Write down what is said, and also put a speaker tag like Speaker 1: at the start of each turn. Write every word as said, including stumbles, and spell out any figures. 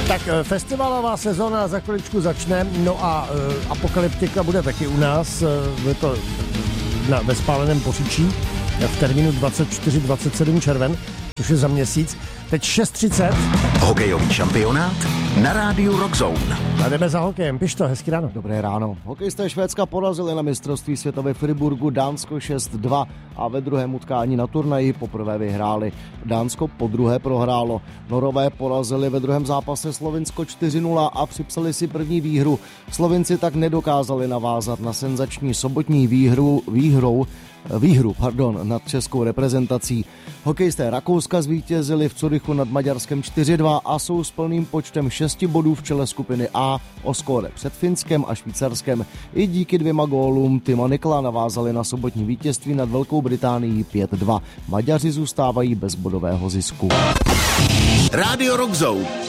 Speaker 1: Tak festivalová sezóna za chviličku začne, no a uh, Apokalyptika bude taky u nás, uh, bude to na, ve Spáleném Poříčí v termínu dvacet čtyři dvacet sedm červen, což je za měsíc. Teď šest třicet.
Speaker 2: Hokejový šampionát na rádiu Rockzone.
Speaker 1: A jdeme za hokejem. Pišto, hezky ráno.
Speaker 3: Dobré ráno. Hokejisté Švédska porazili na mistrovství světa ve Friburgu Dánsko šest dva a ve druhém utkání na turnaji poprvé vyhráli. Dánsko podruhé prohrálo. Norové porazili ve druhém zápase Slovinsko čtyři nula a připsali si první výhru. Slovinci tak nedokázali navázat na senzační sobotní výhru, výhrou výhru pardon, nad českou reprezentací. Hokejisté Rakouska zvítězili v Curychu nad Maďarskem čtyři dva a jsou s plným počtem šesti bodů v čele skupiny A o skóre před Finskem a Švýcarskem. I díky dvěma gólům Tima Nikla navázali na sobotní vítězství nad Velkou Británií pět dva. Maďaři zůstávají bez bodového zisku.
Speaker 2: Rádio Rockzone.